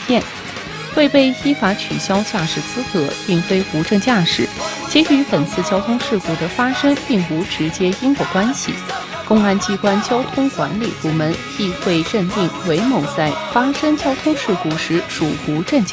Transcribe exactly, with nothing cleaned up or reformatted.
验。未被依法取消驾驶资格，并非无证驾驶，且与本次交通事故的发生并无直接因果关系。公安机关交通管理部门亦会认定韦某在发生交通事故时属无证驾驶。